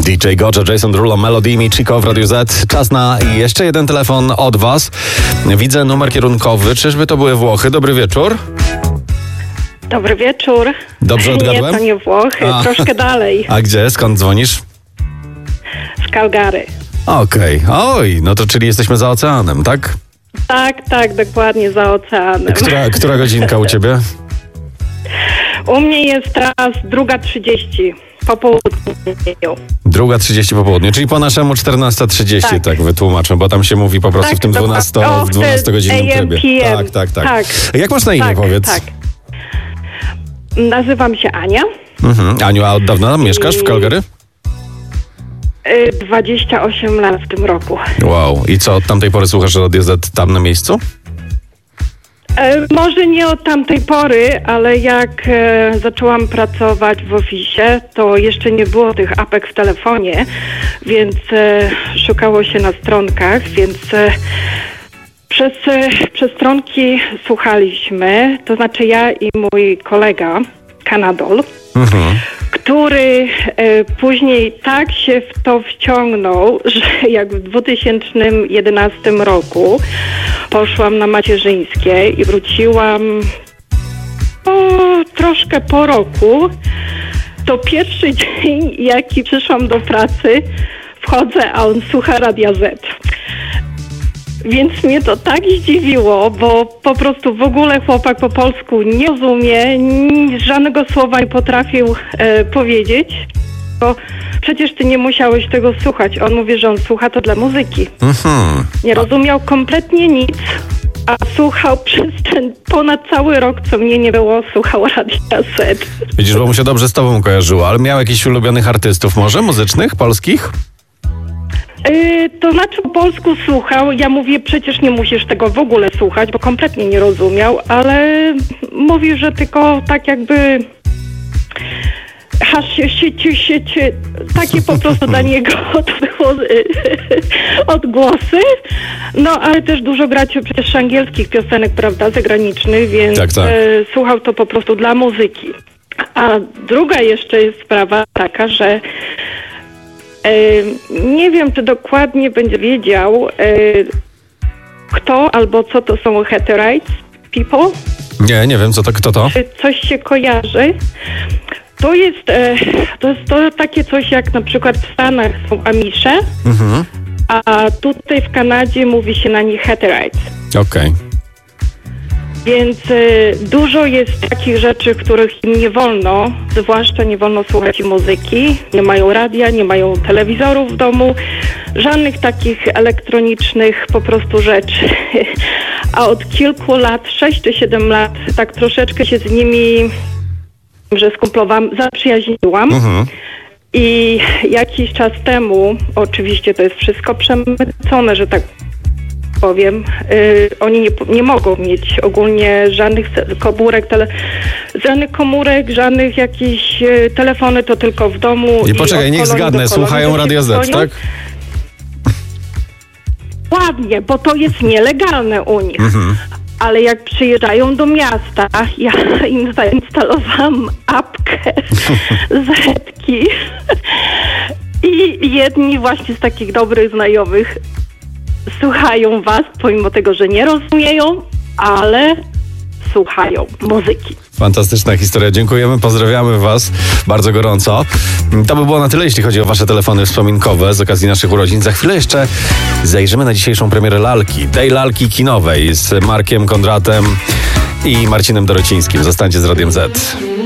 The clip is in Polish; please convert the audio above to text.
DJ Gocha, Jason Derulo, Melody, Michiko w Radiu Z. Czas na jeszcze jeden telefon od was. Widzę numer kierunkowy. Czyżby to były Włochy? Dobry wieczór. Dobry wieczór. Dobrze odgadłem? Nie, to nie Włochy, troszkę dalej. A gdzie? Skąd dzwonisz? Z Calgary. Okej. Oj, no to czyli jesteśmy za oceanem, tak? Tak, dokładnie za oceanem. Która godzinka u ciebie? U mnie jest teraz 2:30 po południu. 2:30 po południu, czyli po naszemu 14:30, tak wytłumaczę, bo tam się mówi po prostu w tym 12-godzinnym trybie. Tak. Jak masz na imię, powiedz? Tak. Nazywam się Ania. Aniu, a od dawna mieszkasz w Calgary? 28 lat w tym roku. Wow. I co, od tamtej pory słuchasz Radia Z tam na miejscu? Może nie od tamtej pory, ale jak zaczęłam pracować w oficie, to jeszcze nie było tych apek w telefonie, więc szukało się na stronkach, więc przez stronki słuchaliśmy, to znaczy ja i mój kolega Kanadol, który później tak się w to wciągnął, że jak w 2011 roku poszłam na macierzyńskie i wróciłam troszkę po roku, to pierwszy dzień, jaki przyszłam do pracy, wchodzę, a on słucha Radia Z. Więc mnie to tak zdziwiło, bo po prostu w ogóle chłopak po polsku nie rozumie, żadnego słowa nie potrafił powiedzieć, bo przecież ty nie musiałeś tego słuchać. On mówi, że on słucha to dla muzyki. Nie rozumiał kompletnie nic, a słuchał przez ten ponad cały rok, co mnie nie było, słuchał Radia Z. Widzisz, bo mu się dobrze z tobą kojarzyło, ale miał jakichś ulubionych artystów może muzycznych, polskich? To znaczy po polsku słuchał, ja mówię, przecież nie musisz tego w ogóle słuchać, bo kompletnie nie rozumiał, ale mówił, że tylko tak jakby takie po prostu dla niego to było odgłosy, no ale też dużo grać przecież angielskich piosenek, prawda, zagranicznych, więc tak. Słuchał to po prostu dla muzyki. A druga jeszcze jest sprawa taka, że nie wiem, czy dokładnie będzie wiedział, kto albo co to są Hutterites people. Nie wiem, kto to? Czy coś się kojarzy? To jest takie coś, jak na przykład w Stanach są Amisze, a tutaj w Kanadzie mówi się na nich Hutterites. Okej. Więc dużo jest takich rzeczy, których im nie wolno, zwłaszcza nie wolno słuchać muzyki, nie mają radia, nie mają telewizorów w domu, żadnych takich elektronicznych po prostu rzeczy. A od kilku lat, 6 czy 7 lat, tak troszeczkę się z nimi, że skumplowałam, zaprzyjaźniłam. I jakiś czas temu, oczywiście to jest wszystko przemycone, że tak powiem, oni nie mogą mieć ogólnie żadnych komórek, żadnych jakichś telefony, to tylko w domu. I poczekaj, niech zgadnę, słuchają Radio Z, tak? Ładnie, bo to jest nielegalne u nich. Ale jak przyjeżdżają do miasta, ja im zainstalowałam apkę Zetki i jedni właśnie z takich dobrych znajomych słuchają was, pomimo tego, że nie rozumieją, ale słuchają muzyki. Fantastyczna historia. Dziękujemy, pozdrawiamy was bardzo gorąco. To by było na tyle, jeśli chodzi o wasze telefony wspominkowe z okazji naszych urodzin. Za chwilę jeszcze zajrzymy na dzisiejszą premierę lalki, tej lalki kinowej z Markiem Kondratem i Marcinem Dorocińskim. Zostańcie z Radiem Z.